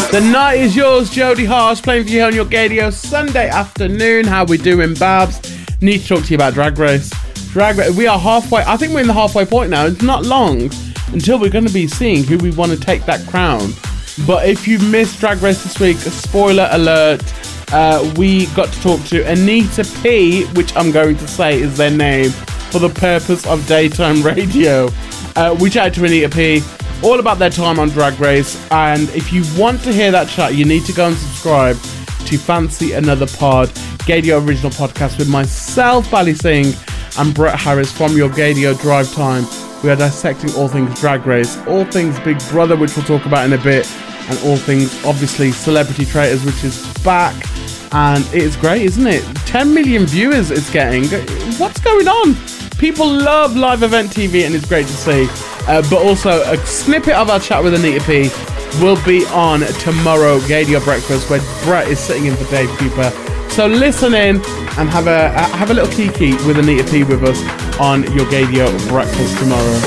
The night is yours, Jodie Harsh, playing for you here on your Gadio Sunday afternoon. How we doing, Babs? Need to talk to you about Drag Race. We are halfway. I think we're in the halfway point now. It's not long until we're going to be seeing who we want to take that crown. But if you missed Drag Race this week, spoiler alert, we got to talk to Anita P, which I'm going to say is their name for the purpose of daytime radio. We chatted to Anita P all about their time on Drag Race, and if you want to hear that chat, you need to go and subscribe to Fancy Another Pod, Gadio original podcast with myself, Bally Singh, and Brett Harris from your Gadio Drive Time. We are dissecting all things Drag Race, all things Big Brother, which we'll talk about in a bit, and all things, obviously, Celebrity Traitors, which is back, and it is great, isn't it? 10 million viewers it's getting. What's going on? People love live event TV, and it's great to see. But also, a snippet of our chat with Anita P will be on tomorrow, Gadio Breakfast, where Brett is sitting in for Dave Cooper. So listen in and have a little kiki with Anita P with us on your Gadio Breakfast tomorrow.